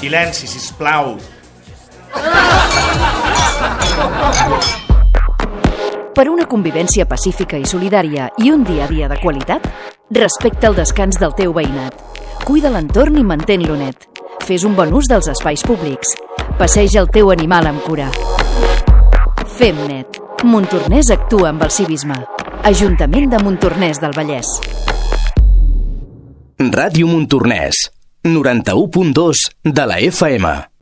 Silenci, sisplau. Per una convivència pacífica i solidària i un dia a dia de qualitat, respecta el descans del teu veïnat. Cuida l'entorn i mantén-lo net. Fes un bon ús dels espais públics. Passeja el teu animal amb cura. Fem net. Montornès actua amb el civisme. Ajuntament de Montornès del Vallès. Ràdio Montornès, 91.2 de la FM.